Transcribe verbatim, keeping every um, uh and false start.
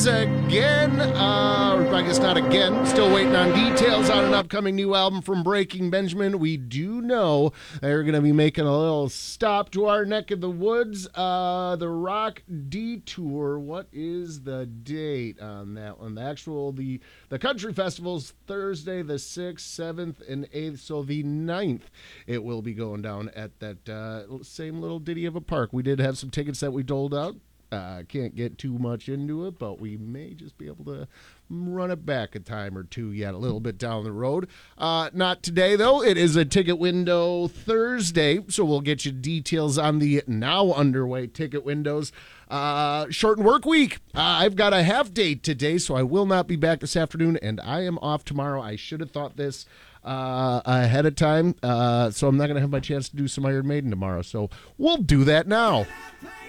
Again, uh, or I guess not again, still waiting on details on an upcoming new album from Breaking Benjamin. We do know they're going to be making a little stop to our neck of the woods, uh, the Rock Detour. What is the date on that one? The actual, the, the country festival's Thursday the sixth, seventh, and eighth, so the ninth it will be going down at that uh, same little ditty of a park. We did have some tickets that we doled out. Uh, can't get too much into it, but we may just be able to run it back a time or two yet, a little bit down the road. Uh, not today, though. It is a ticket window Thursday, so we'll get you details on the now underway ticket windows. Uh, shortened work week. Uh, I've got a half day today, so I will not be back this afternoon, and I am off tomorrow. I should have thought this uh, ahead of time, uh, so I'm not going to have my chance to do some Iron Maiden tomorrow, so we'll do that now.